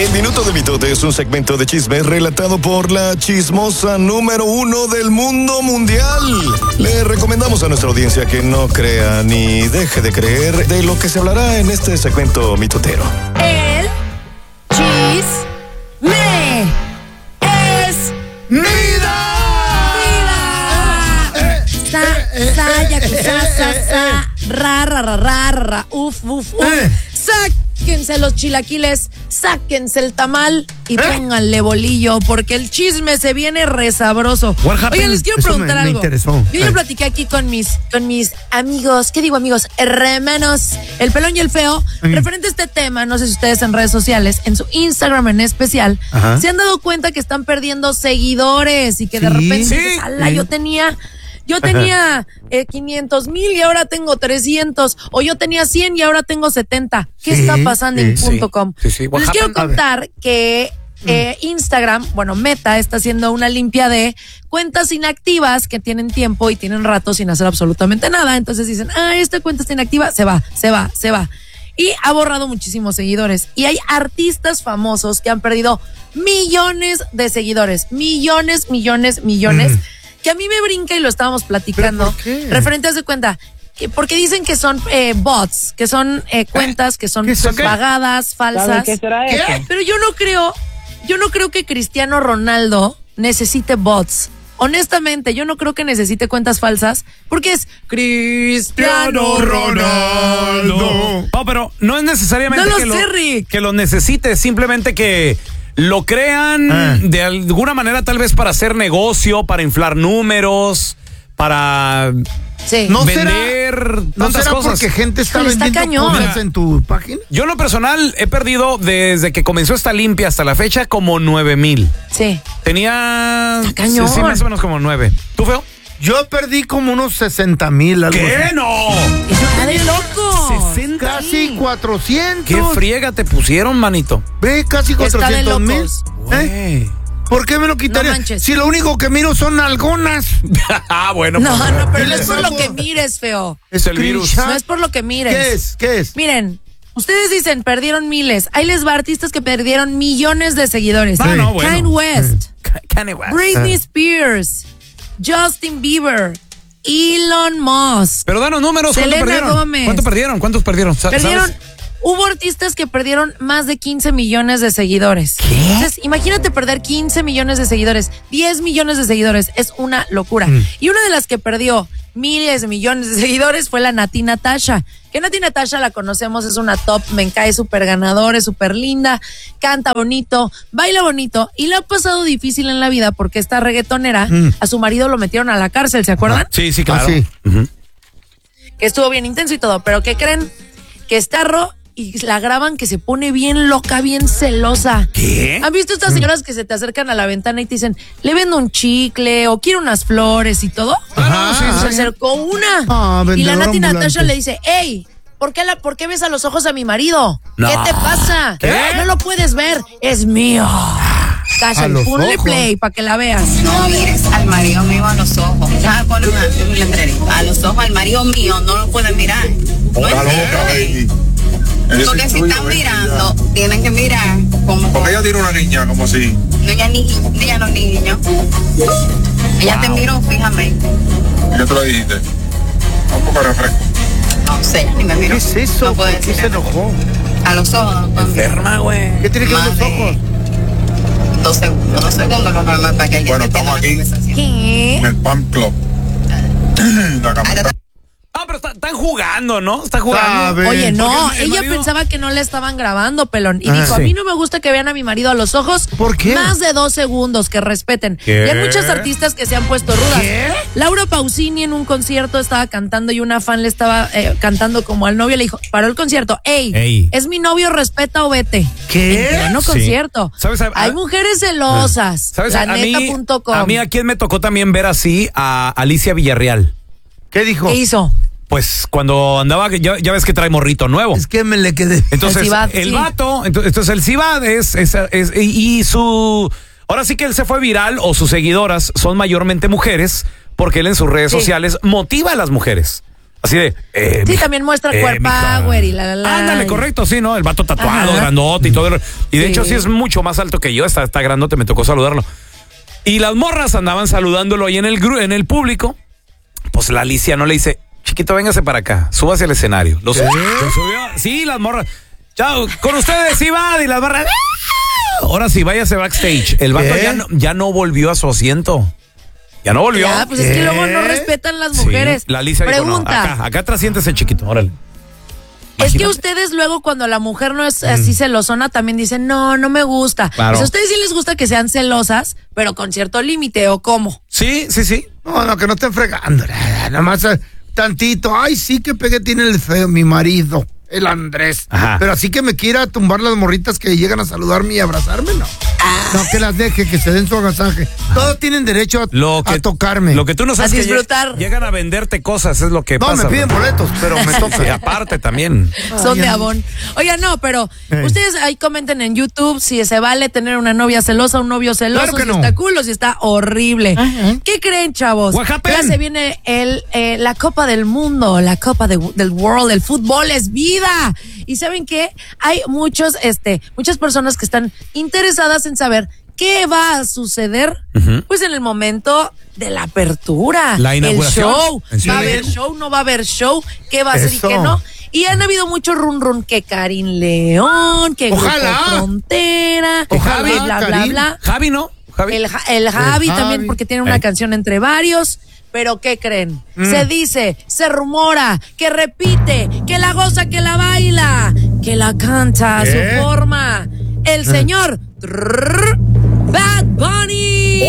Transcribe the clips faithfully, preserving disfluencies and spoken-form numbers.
El Minuto de Mitote es un segmento de chismes relatado por la chismosa número uno del mundo mundial. Le recomendamos a nuestra audiencia que no crea ni deje de creer de lo que se hablará en este segmento mitotero. El chisme es ¡Mida! Sa, sa, yakuza, sa, sa, ra, ra, ra, ra, ra, uf, uf, uf. Sáquense los chilaquiles, sáquense el tamal y pónganle bolillo, porque el chisme se viene resabroso. Oigan, les quiero Eso preguntar me, me algo. interesó. Yo ya platiqué aquí con mis, con mis amigos, ¿qué digo amigos? Hermanos, el pelón y el feo, Mm. referente a este tema, no sé si ustedes en redes sociales, en su Instagram en especial, Ajá. se han dado cuenta que están perdiendo seguidores y que de Sí, repente sí. dices, ala, Sí. yo tenía... Yo tenía eh, quinientos mil y ahora tengo trescientos. O yo tenía cien y ahora tengo setenta. ¿Qué Sí, está pasando en sí, punto com? sí, sí. Les quiero A ver. contar que eh, Instagram, bueno, Meta está haciendo una limpia de cuentas inactivas que tienen tiempo y tienen rato sin hacer absolutamente nada. Entonces dicen, ah, esta cuenta está inactiva, se va, se va, se va. Y ha borrado muchísimos seguidores. Y hay artistas famosos que han perdido millones de seguidores. Millones, millones, millones. Mm. Que a mí me brinca y lo estábamos platicando. ¿Por qué? Referente a de cuenta. Que porque dicen que son eh, bots, que son eh, cuentas que son ¿Qué es eso? pagadas, falsas. ¿Qué será eso? Pero yo no creo, yo no creo que Cristiano Ronaldo necesite bots. Honestamente, yo no creo que necesite cuentas falsas, porque es Cristiano Ronaldo. No, pero no es necesariamente No lo que, sé, lo, Rick. que lo necesite, simplemente que lo crean Ah. de alguna manera, tal vez para hacer negocio, para inflar números, para Sí. No será- vender ¿No tantas será cosas. porque gente está Híjole, está vendiendo cañón. cosas en tu página? Yo en lo personal he perdido desde que comenzó esta limpia hasta la fecha como nueve mil. Sí. Tenía Está cañón. Sí, sí, más o menos como nueve. ¿Tú, feo? Yo perdí como unos sesenta mil, algo ¿Qué? así. ¡No! Está de loco. sesenta Casi cuatrocientos. ¿Qué friega te pusieron, manito? Ve, casi Está de cuatrocientos mil. locos. ¿Eh? Güey. ¿Por qué me lo quitaría? No manches. Si lo único que miro son algonas. Ah, bueno. No, pues, no, pero ¿Qué no es les por lo hago? que mires, feo. Es el virus. Screenshot. No es por lo que mires. ¿Qué es? ¿Qué es? Miren, ustedes dicen perdieron miles. Ahí les va artistas que perdieron millones de seguidores. Ah, no, bueno. Kanye West, Kanye West. Britney Spears, Justin Bieber, Elon Musk. Pero danos números. ¿Cuánto Selena perdieron? Gómez. ¿Cuánto perdieron? ¿Cuántos perdieron? Sa- Perdieron, ¿sabes? hubo artistas que perdieron más de quince millones de seguidores. ¿Qué? Entonces, imagínate perder quince millones de seguidores, diez millones de seguidores, es una locura. Mm. Y una de las que perdió miles de millones de seguidores fue la Nati Natasha. Que Nati Natasha la conocemos, es una top, me cae súper ganadora, es súper linda, canta bonito, baila bonito y le ha pasado difícil en la vida porque esta reggaetonera, Mm. a su marido lo metieron a la cárcel, ¿se acuerdan? Sí, sí, claro. Ah, sí. Ujú. Que estuvo bien intenso y todo, pero ¿qué creen? Que está ro y la graban que se pone bien loca, bien celosa. ¿Qué? ¿Han visto estas señoras que se te acercan a la ventana y te dicen, le vendo un chicle o quiero unas flores y todo? Ajá, sí, Se sí. acercó una Ah, y la vendedora Nati ambulante. Natasha le dice, hey, ¿por qué, la, ¿por qué ves a los ojos a mi marido? No. ¿Qué te pasa? ¿Qué? No lo puedes ver, es mío. A Cállate, los ponle ojos. play para que la veas. No mires al marido mío a los ojos. Ya pone una, un letrerito. A los ojos al marido mío no lo pueden mirar. No es cierto. Porque si están mirando, tienen que mirar como. Porque ella tiene una niña, como si. No, ella ni ella no es niño. Ella te miró fijamente. ¿Qué tú le dijiste? Un poco de refresco. No sé, ni me miró. ¿Qué es eso? No puede ¿Por qué decir se nada. enojó? A los ojos no pueden mirar. Enferma, güey. ¿Qué tiene que ver Más los de ojos? Dos segundos, dos segundos no para para que ella Bueno, entienda estamos la aquí. conversación. ¿Qué? En el Pan Club. La Ahí camisa. está. Ah, pero está- están jugando, ¿no? Está jugando. Sabe. Oye, no, Porque el ella marido- pensaba que no le estaban grabando, pelón. Y Ah, dijo, a sí. mí no me gusta que vean a mi marido a los ojos. ¿Por qué? Más de dos segundos, que respeten. ¿Qué? Y hay muchas artistas que se han puesto rudas. ¿Qué? Laura Pausini en un concierto estaba cantando y una fan le estaba eh, cantando como al novio. Le dijo, paró el concierto. Ey, Ey. es mi novio, respeta o vete. ¿Qué? En pleno Sí. concierto. ¿Sabes? A- Hay a- mujeres celosas. ¿Sabes? A mí, Planeta punto com. a mí a quién me tocó también ver así a Alicia Villarreal. ¿Qué dijo? ¿Qué hizo? Pues cuando andaba, ya, ya ves que trae morrito nuevo. Es que me le quedé. Entonces, El Cibad, el sí. vato, entonces, entonces el Cibad es, es, es- y su, ahora sí que él se fue viral o sus seguidoras son mayormente mujeres porque él en sus redes Sí. sociales motiva a las mujeres. Así de. Eh, Sí, mija, también muestra eh, core mija. power y la la la. Ándale, correcto, sí, ¿no? El vato tatuado, Ajá. grandote y todo. Y de Sí. hecho, sí es mucho más alto que yo. Está, está grandote, me tocó saludarlo. Y las morras andaban saludándolo ahí en el gru- en el público. Pues la Alicia no le dice, chiquito, véngase para acá, súbase al escenario. Los, los subió. Sí, las morras. Chao, con ustedes iba y las morras. Ahora sí, váyase backstage. El vato ¿Qué? ya no, ya no volvió a su asiento. Ya no volvió. Ya, pues es que luego no respetan las Sí, mujeres. la Alicia dijo, no, Pregunta. acá, acá trasiéntese, chiquito, órale. Es que Imagínate. ustedes luego cuando la mujer no es así celosona también dicen, no, no me gusta. Claro. O sea, a ustedes sí les gusta que sean celosas, pero con cierto límite, ¿o cómo? Sí, sí, sí. No, no, que no estén fregando. Nada más eh, tantito. Ay, sí, que pegue tiene el feo, mi marido, el Andrés. Ajá. Pero así que me quiera tumbar las morritas que llegan a saludarme y abrazarme, no. No, que las deje, que se den su agasaje. Todos tienen derecho a, Lo que, a tocarme. Lo que tú no sabes A es que disfrutar. lleg- llegan a venderte cosas, es lo que no, pasa. me piden bro. boletos, pero me Sí, toca. aparte también. Son de ay. abón. Oiga, no, pero Eh. ustedes ahí comenten en YouTube si se vale tener una novia celosa, un novio celoso, Claro que si no. está cool o si está horrible. ¿Qué creen, chavos? What happened? Ya se viene el, eh, la Copa del Mundo, la Copa de- del World, el fútbol es vida. Y ¿saben qué? Hay muchos, este, muchas personas que están interesadas en saber qué va a suceder, Ujú. pues en el momento de la apertura. La el inauguración. show. ¿En ¿Va a serio? haber show? ¿No va a haber show? ¿Qué va a hacer y Eso. qué no? Y han habido mucho run run que Karin León, que Grupo Ojalá. Frontera, Ojalá, que bla bla Karin. bla. Javi, ¿no? Javi. El, Ja- el Javi El también Javi. porque tiene una Eh. canción entre varios. Pero ¿qué creen? Mm. Se dice, se rumora, que repite, que la goza, que la baila, que la canta a ¿Qué? su forma. El señor trrr, Bad Bunny.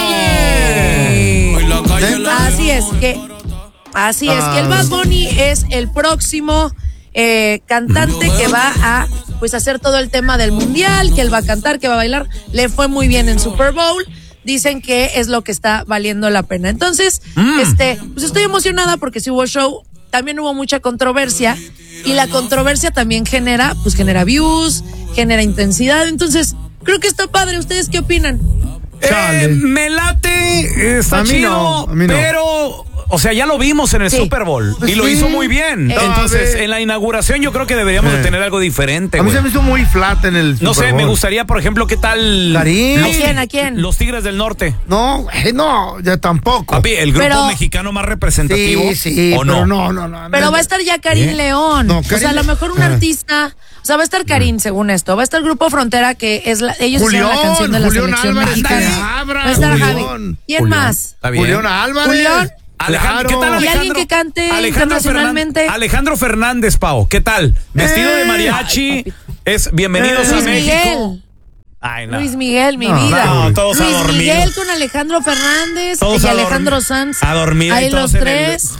Hoy la calle la- Así es que, así es que el Bad Bunny es el próximo eh, cantante que va a pues hacer todo el tema del mundial, que él va a cantar, que va a bailar. Le fue muy bien en Super Bowl. Dicen que es lo que está valiendo la pena. Entonces, este, pues estoy emocionada porque si hubo show, también hubo mucha controversia y la controversia también genera, pues genera views, genera intensidad. Entonces, creo que está padre. ¿Ustedes qué opinan? Eh, Chale. me late, está A mí chido, no, a mí no. pero, o sea, ya lo vimos en el Sí. Super Bowl y lo Sí. hizo muy bien. Eh. Entonces, A ver. en la inauguración yo creo que deberíamos de Eh. tener algo diferente, A mí güey. se me hizo muy flat en el No Super sé, me Bowl. gustaría, por ejemplo, ¿qué tal? Karim. ¿A quién? ¿A quién? Los Tigres del Norte. No, güey, no, ya tampoco. Papi, el grupo Pero- mexicano más representativo. Sí, sí, ¿o no? pero no, no, no. Pero no. va a estar ya Karim ¿Eh? León. No, o sea, a Karim- lo mejor un Ah. artista. O sea, va a estar Karim, según esto. Va a estar Grupo Frontera, que es la, ellos hicieron la Julián, canción de la Julián selección Álvarez, mexicana. que abra, Va a estar Julián. Javi. ¿Quién Julián. más? Está bien. Julián Álvarez. Julián. Alejandro, ¿qué tal ¿Y Alejandro? alguien que cante Alejandro internacionalmente? Fernan- Alejandro Fernández, Pau, ¿qué tal? Vestido de Eh. mariachi, es bienvenidos Eh. a Luis México. Miguel. Ay, no. Luis Miguel, mi No, vida. no, todos a Luis dormir. Miguel con Alejandro Fernández Todos y a Alejandro dormir. Sanz. A dormir ahí Ahí todos los en el- tres.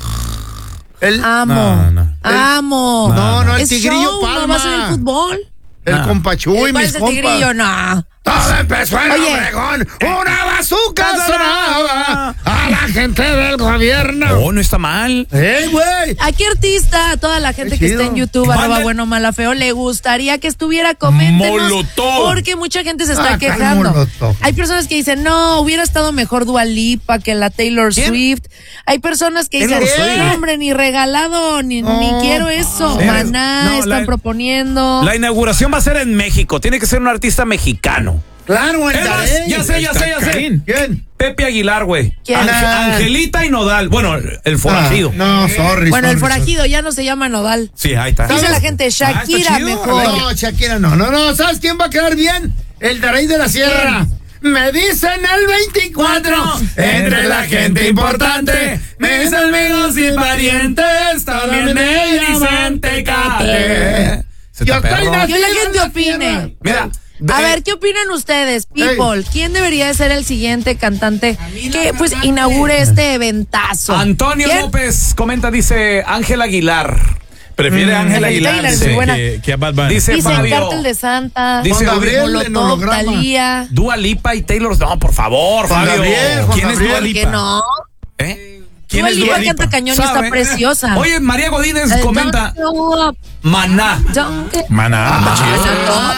El, Amo. No, no. Amo. No, no, el Es Tigrillo show, Palma. No va a ser el fútbol. el No. compachuy, ¿Cuál mis es el compas. Tigrillo? No. Todo empezó en Oye. Obregón. Una bazooka sonaba a la gente del gobierno. Oh, no está mal. ¡Ey, güey! ¿A qué artista, a toda la gente Qué que chido. está en YouTube, Manda- arroba bueno, mala, feo, le gustaría que estuviera? Coméntenos. Molotov. Porque mucha gente se está Ah, ¿cuál quejando. Molotov? Hay personas que dicen, no, hubiera estado mejor Dua Lipa que la Taylor ¿Quién? Swift. Hay personas que dicen, Taylor Swift. no, hombre, ni regalado, ni, No. ni quiero eso. Sí. Maná No, están la- proponiendo. La inauguración va a ser en México. Tiene que ser un artista mexicano. Claro, el Es más, Darey. ya sé, ya sé, ya sé. ¿Quién? Pepe Aguilar, güey. ¿Quién? Ángel- Ah. Angelita y Nodal. Bueno, el forajido. Ah, no, sorry. Bueno, el sorry, forajido ya no se llama Nodal. Sí, ahí está. Dice la gente, Ah, está Shakira chido. mejor. sorry. No, Shakira no. No, no, ¿sabes quién va a quedar bien? El Darey de la Sierra. Me dicen el veinticuatro, entre la gente importante, mis amigos y parientes, también me llaman Tecate. Se Yo te estoy perro. nacido Que la en gente la opine. tierra. Mira. A eh, ver, ¿qué opinan ustedes, people? ¿Quién debería de ser el siguiente cantante que pues inaugure este eventazo? Antonio ¿Quién? López comenta, dice Ángel Aguilar. Prefiere Ángel Ángel Aguilar Taylor, dice, muy buena. que, que a Bad Bunny. Dice Dicen Fabio. Cártel de Santa, Dice Juan Gabriel en Molotov, holograma. Talía. Dua Lipa y Taylor. No, por favor, Juan Fabio. Gabriel, Juan ¿Quién es Dua Gabriel. Lipa? Que no. ¿Eh? ¿Quién Dua es Lipa Dua Lipa? canta cañón y está ¿Sabe? preciosa. Oye, María Godínez Eh, comenta Don't Show Up, Maná. don't get- Maná, está chido. Ah,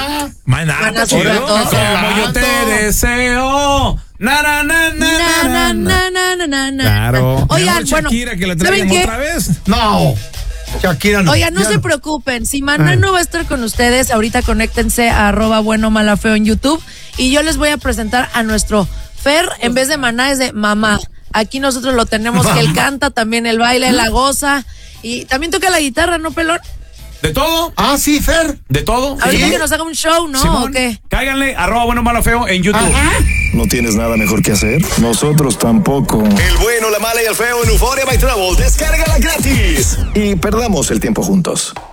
Maná, Maná chido. Cerrato. Como yo te deseo. Na, na, na, na, Na, na, na, na. na, na, na, na. Claro. Oigan, bueno, Shakira, que la ¿saben traigan qué? otra vez. No. Shakira no. Oigan, no Ya se preocupen, si Maná Ah. no va a estar con ustedes, ahorita conéctense a arroba bueno mala feo en YouTube y yo les voy a presentar a nuestro Fer, en vez de Maná es de mamá. Aquí nosotros lo tenemos que él canta, también el baile, la goza y también toca la guitarra, ¿no, pelón? ¿De todo? Ah, sí, Fer. ¿De todo? Ahorita ¿Sí? que nos haga un show, ¿no? Simón, ¿O qué? cáiganle, arroba bueno malo feo en YouTube. ¿No tienes nada mejor que hacer? Nosotros tampoco. El bueno, la mala y el feo en Euphoria by Travel. Descárgala gratis. Y perdamos el tiempo juntos.